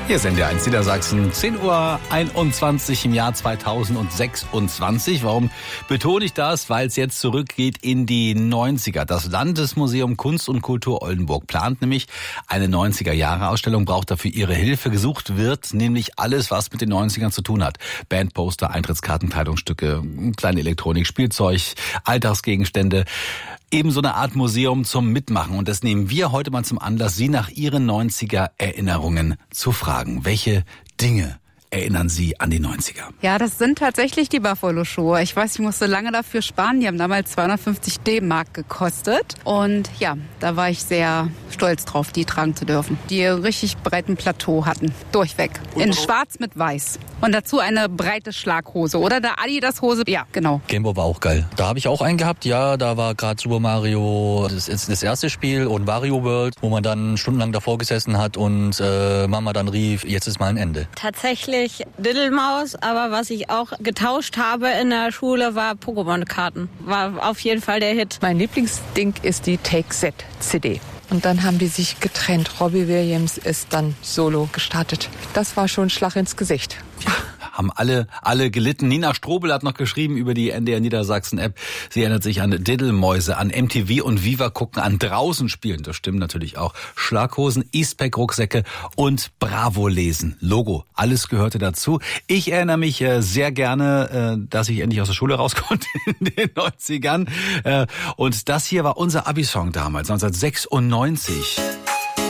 Hier sind wir 1 Niedersachsen, 10:21 Uhr im Jahr 2026. Warum betone ich das? Weil es jetzt zurückgeht in die 90er. Das Landesmuseum Kunst und Kultur Oldenburg plant nämlich eine 90er-Jahre-Ausstellung, braucht dafür Ihre Hilfe. Gesucht wird nämlich alles, was mit den 90ern zu tun hat. Bandposter, Eintrittskarten, Kleidungsstücke, kleine Elektronik, Spielzeug, Alltagsgegenstände. Eben so eine Art Museum zum Mitmachen. Und das nehmen wir heute mal zum Anlass, Sie nach Ihren 90er-Erinnerungen zu fragen. Welche Dinge erinnern Sie an die 90er? Ja, das sind tatsächlich die Buffalo-Schuhe. Ich weiß, ich musste lange dafür sparen. Die haben damals 250 D-Mark gekostet. Und ja, da war ich sehr stolz drauf, die tragen zu dürfen. Die einen richtig breiten Plateau hatten. Durchweg. In schwarz mit weiß. Und dazu eine breite Schlaghose. Oder der Adidas-Hose. Ja, genau. Gameboy war auch geil. Da habe ich auch einen gehabt. Ja, da war gerade Super Mario das erste Spiel und Wario World, wo man dann stundenlang davor gesessen hat und Mama dann rief, jetzt ist mal ein Ende. Tatsächlich Diddlemaus, aber was ich auch getauscht habe in der Schule, war Pokémon-Karten. War auf jeden Fall der Hit. Mein Lieblingsding ist die Take-Set-CD. Und dann haben die sich getrennt. Robbie Williams ist dann solo gestartet. Das war schon ein Schlag ins Gesicht. Haben alle gelitten. Nina Strobel hat noch geschrieben über die NDR Niedersachsen App. Sie erinnert sich an Diddlemäuse, an MTV und Viva gucken, an draußen spielen. Das stimmt natürlich auch. Schlaghosen, Eastpak-Rucksäcke und Bravo lesen. Logo. Alles gehörte dazu. Ich erinnere mich sehr gerne, dass ich endlich aus der Schule raus konnte in den 90ern. Und das hier war unser Abi-Song damals, 1996.